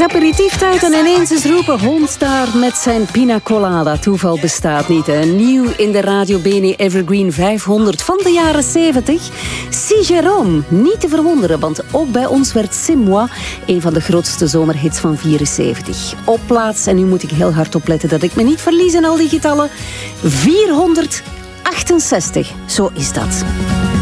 aperitieftijd en ineens eens roepen hond daar met zijn pina colada. Toeval bestaat niet, hè. Nieuw in de Radio Bene Evergreen 500 van de jaren 70. Si Jérôme, niet te verwonderen, want ook bij ons werd C'est moi een van de grootste zomerhits van 74. Op plaats, en nu moet ik heel hard opletten dat ik me niet verlies in al die getallen, 468. Zo is dat.